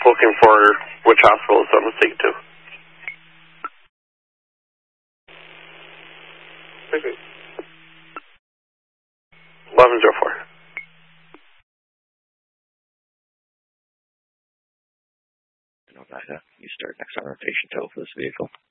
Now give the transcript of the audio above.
looking for which hospital is that mistake to. 1104. You start next on rotation tow for this vehicle.